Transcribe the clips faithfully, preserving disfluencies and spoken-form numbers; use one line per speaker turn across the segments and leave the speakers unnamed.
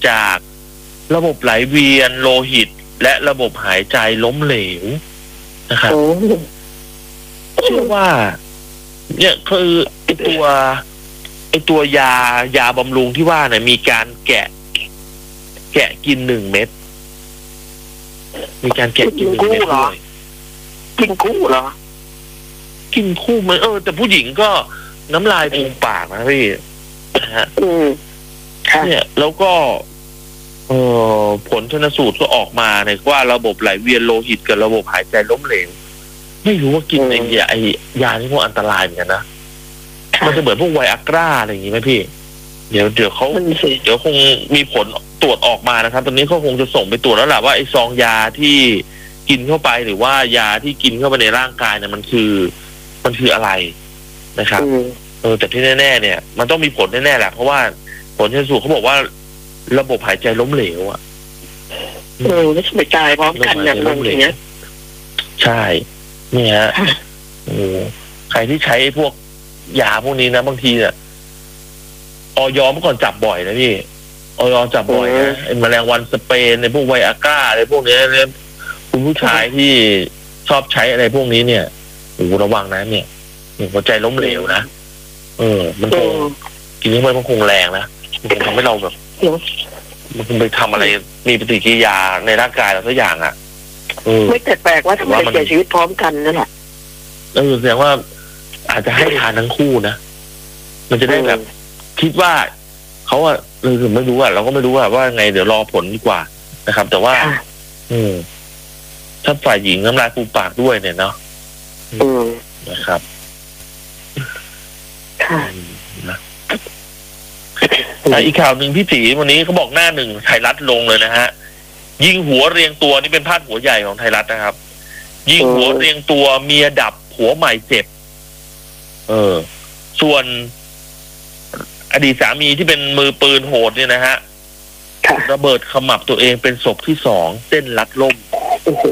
จากระบบไหลเวียนโลหิตและระบบหายใจล้มเหลวนะครับเชื่อว่าเนี่ยคือไอตัวไอตัวยายาบำรุงที่ว่าเนี่ยมีการแกะ แกะกินหนึ่งเม็ดมีการแกะกินหนึ่งเม็ดด้วย
กินคู่เหรอ
กินคู่มันเออแต่ผู้หญิงก็น้ำลายฟูมปากนะพี่นะฮะเนี่ยแล้วก็เอ่อผลชันสูตรก็ออกมาเนี่ยว่าระบบไหลเวียนโลหิตกับระบบหายใจล้มเหลวไม่รู้ว่ากินไอ้ยาไอ้ยานี่พวกอันตรายเหมือนกันนะมันจะเหมือนพวกไวอากร้าอะไรอย่างงี้ไหมพี่เดี๋ยวเดี๋ยวเขาเดี๋ยวคงมีผลตรวจออกมานะครับตอนนี้เขาคงจะส่งไปตรวจแล้วแหละว่าไอ้ซองยาที่กินเข้าไปหรือว่ายาที่กินเข้าไปในร่างกายเนี่ยมันคือมันคืออะไรนะครับเออแต่ที่แน่ๆเนี่ยมันต้องมีผลแน่ๆแหละเพราะว่าผลชันสูตรเขาบอกว่าระบบหายใจล้มเหลวอ่ะ
เออแล้วไม่ตายพร้อมกันอย่างเงี้ย
ใช่เนี่ยฮะโอ้ใครที่ใช้พวกยาพวกนี้นะบางทีเนี่ยออยเมื่อก่อนจับบ่อยนะพี่ออยจับบ่อยนะไอ้แมลงวันสเปนในพวกไวอาก้าอะไรพวกนี้เนี่ยคุณผู้ชายที่ชอบใช้อะไรพวกนี้เนี่ยโอ้ระวังนะเนี่ยหัวใจล้มเหลวนะเออมันคงกินนี้มันคงแรงนะมันคงทำให้เราแบบมันคงไปทำอะไรมีปฏิกิริยาในร่างกายเราสักอย่างอ่ะ
ไม่แปลกว่าทำไมเสียชีวิตพร้อมกันนั่นแหละ
เออแสดงว่าอาจจะให้ทานทั้งคู่นะมันจะได้แบบคิดว่าเขาอะเออไม่รู้อะเราก็ไม่รู้ว่าว่าไงเดี๋ยวรอผลดีกว่านะครับ แต่ว่าอืมถ้าฝ่ายหญิงน้ำลายฟูมปากด้วยเนี่ยเนาะนะครับนะอีกข่าวหนึ่งพี่ตีวันนี้เขาบอกหน้าหนึ่งไทยรัฐลงเลยนะฮะยิงหัวเรียงตัวนี่เป็นพาดหัวใหญ่ของไทยรัฐนะครับยิงหัวเรียงตัวเมียดับผัวใหม่เจ็บเออส่วนอดีตสามีที่เป็นมือปืนโหดเนี่ยนะฮะระเบิดขมับตัวเองเป็นศพที่สองเส้นลัดล่ม
โอ้โห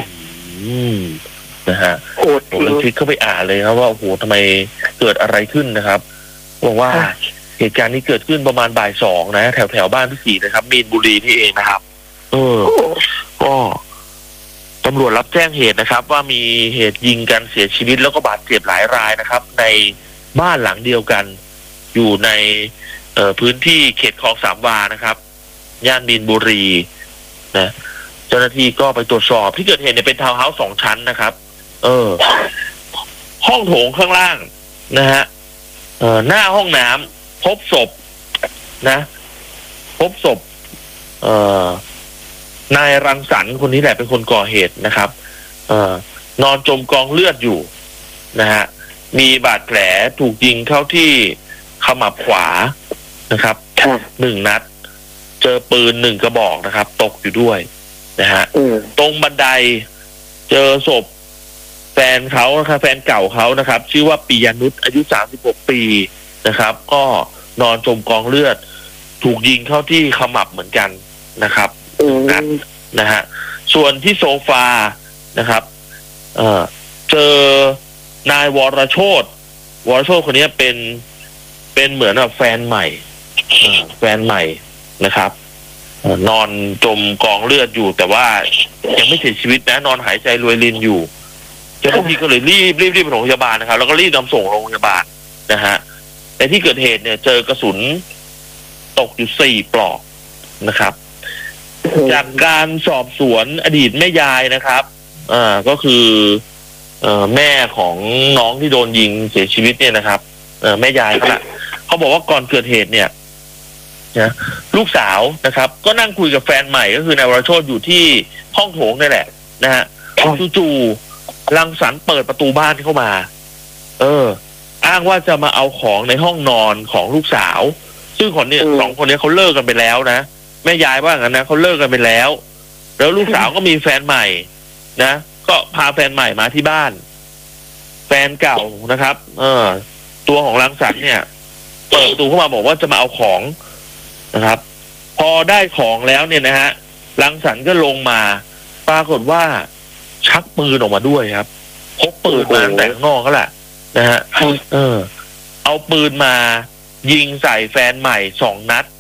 นะฮะผมเลยคลิกเข้าไปอ่านเลยครับว่าโอ้โหทำไมเกิดอะไรขึ้นนะครับบอกว่าเหตุการณ์นี้เกิดขึ้นประมาณบ่ายสองนะแถวแถวบ้านพี่ศรีนะครับมีนบุรีนี่เองนะครับเออก็ตำรวจรับแจ้งเหตุนะครับว่ามีเหตุยิงกันเสียชีวิตแล้วก็บาดเจ็บหลายรายนะครับในบ้านหลังเดียวกันอยู่ในเอ่อพื้นที่เขตคลองสามวานะครับย่านมีนบุรีนะเจ้าหน้าที่ก็ไปตรวจสอบที่เกิดเหตุเนี่ยเป็นทาวน์เฮาส์สองชั้นนะครับเออห้องโถงข้างล่างนะฮะเอ่อหน้าห้องน้ำพบศพนะพบศพเอ่อนายรังสรรค์คนนี้แหละเป็นคนก่อเหตุนะครับเอ่อนอนจมกองเลือดอยู่นะฮะมีบาดแผลถูกยิงเข้าที่ขมับขวานะครับหนึ่งนัดเจอปืนหนึ่งกระบอกนะครับตกอยู่ด้วยนะฮะตรงบันไดเจอศพแฟนเขานะครับแฟนเก่าเขานะครับชื่อว่าปิยนุชอายุสามสิบหกปีนะครับก็นอนจมกองเลือดถูกยิงเข้าที่ขมับเหมือนกันนะครับนัดนะฮะส่วนที่โซฟานะครับเอ่อเจอนายวรโชติวรโชติคนนี้เป็นเป็นเหมือนแบบแฟนใหม่แฟนใหม่นะครับนอนจมกองเลือดอยู่แต่ว่ายังไม่เสียชีวิตนะนอนหายใจรวยรินอยู่เจ้าหน้าที่ก็เลยรีบรีบรีบไปโรงพยาบาลนะครับแล้วก็รีบนำส่งโรงพยาบาลนะฮะในที่เกิดเหตุเนี่ยเจอกระสุนตกอยู่สี่ปลอกนะครับจากการสอบสวนอดีตแม่ยายนะครับอ่าก็คือเอ่อแม่ของน้องที่โดนยิงเสียชีวิตเนี่ยนะครับเอ่อแม่ยายเขาแหละเขาบอกว่าก่อนเกิดเหตุเนี่ยนะลูกสาวนะครับก็นั่งคุยกับแฟนใหม่ก็คือนายวรโชติอยู่ที่ห้องโถงนี่แหละนะฮะจู่ๆรังสรรค์เปิดประตูบ้านเข้ามาเอออ้างว่าจะมาเอาของในห้องนอนของลูกสาวซึ่งคนเนี่ยสองคนนี้เขาเลิกกันไปแล้วนะแม่ยายว่างั้นนะเขาเลิกกันไปแล้วแล้วลูกสาวก็มีแฟนใหม่นะก็พาแฟนใหม่มาที่บ้านแฟนเก่านะครับเออตัวของรังสรรค์เนี่ยเปิดประตูเข้ามาบอกว่าจะมาเอาของนะครับพอได้ของแล้วเนี่ยนะฮะรังสรรค์ก็ลงมาปรากฏว่าชักปืนออกมาด้วยครับพกปืนมาตั้งแต่ข้างนอกก็แหละนะฮะเออเอาปืนมายิงใส่แฟนใหม่สองนัด